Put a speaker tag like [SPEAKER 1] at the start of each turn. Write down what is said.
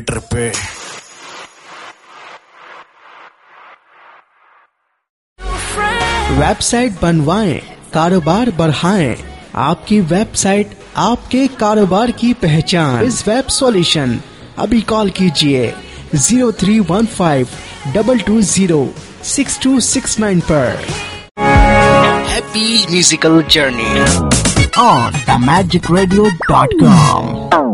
[SPEAKER 1] पे
[SPEAKER 2] वेबसाइट बनवाएं, कारोबार बढ़ाएं। आपकी वेबसाइट आपके कारोबार की पहचान। इस वेब सॉल्यूशन अभी कॉल कीजिए 0315-220-6269 पर। Happy musical journey on themagicradio.com।